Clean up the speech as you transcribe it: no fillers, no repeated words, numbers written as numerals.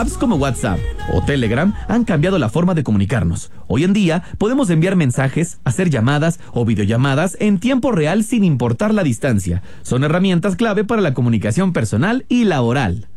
Apps como WhatsApp o Telegram han cambiado la forma de comunicarnos. Hoy en día podemos enviar mensajes, hacer llamadas o videollamadas en tiempo real sin importar la distancia. Son herramientas clave para la comunicación personal y laboral.